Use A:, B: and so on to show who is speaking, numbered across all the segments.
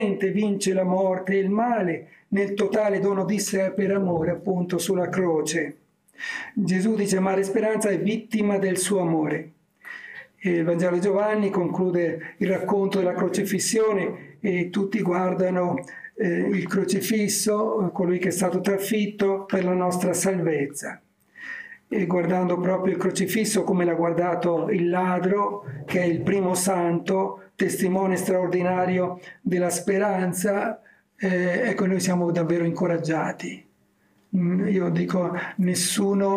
A: vince la morte e il male nel totale dono di sé per amore, appunto, sulla croce. Gesù dice: amare Speranza è vittima del suo amore. Il Vangelo di Giovanni conclude il racconto della crocifissione e tutti guardano il crocifisso, colui che è stato trafitto per la nostra salvezza. E guardando proprio il crocifisso come l'ha guardato il ladro, che è il primo santo, testimone straordinario della speranza, ecco, noi siamo davvero incoraggiati. Io dico, nessuno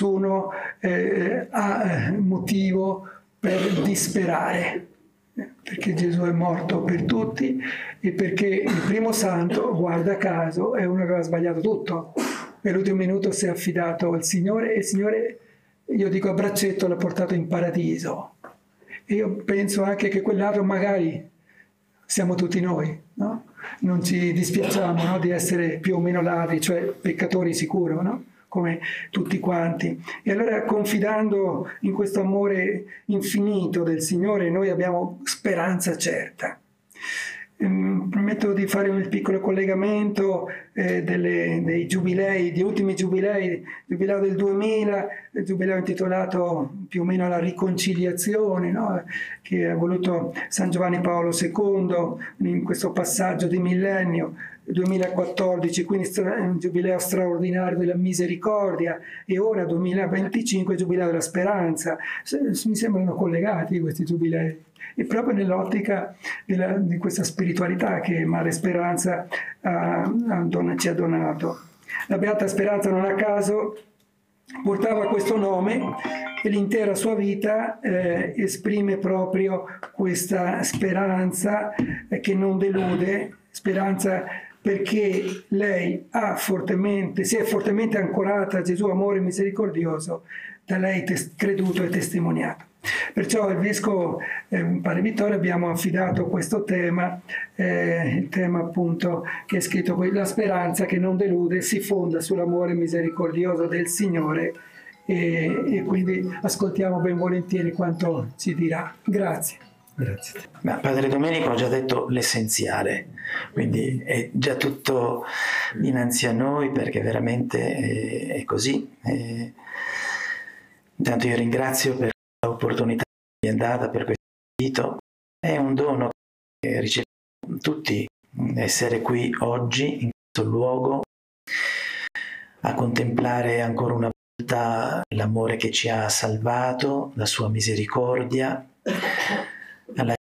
A: ha motivo per disperare, perché Gesù è morto per tutti e perché il primo santo, guarda caso, è uno che aveva sbagliato tutto. Nell'ultimo minuto si è affidato al Signore e il Signore, io dico, a braccetto l'ha portato in paradiso. E io penso anche che quell'altro magari siamo tutti noi, no? Non ci dispiacciamo, no, di essere più o meno ladri, cioè peccatori sicuro, no? Come tutti quanti. E allora, confidando in questo amore infinito del Signore, noi abbiamo speranza certa. Prometto di fare un piccolo collegamento dei giubilei, di ultimi giubilei, il giubileo del 2000, il giubileo intitolato più o meno alla riconciliazione, no? Che ha voluto San Giovanni Paolo II in questo passaggio di millennio, 2014, quindi un giubileo straordinario della misericordia, e ora 2025 giubileo della speranza. Mi sembrano collegati questi giubilei, e proprio nell'ottica di questa spiritualità che Madre Speranza ci ha donato. La Beata Speranza, non a caso, portava questo nome e l'intera sua vita esprime proprio questa speranza che non delude, speranza perché lei si è fortemente ancorata a Gesù amore misericordioso, da lei creduto e testimoniato. Perciò al Vescovo Padre Vittorio abbiamo affidato questo tema, il tema appunto che è scritto qui: la speranza che non delude si fonda sull'amore misericordioso del Signore, e quindi ascoltiamo ben volentieri quanto ci dirà. Grazie.
B: Grazie. Ma Padre Domenico ha già detto l'essenziale, quindi è già tutto dinanzi a noi, perché veramente è così. Intanto io ringrazio per l'opportunità che mi è data, per questo invito. È un dono che riceviamo tutti, essere qui oggi in questo luogo a contemplare ancora una volta l'amore che ci ha salvato, la sua misericordia, alla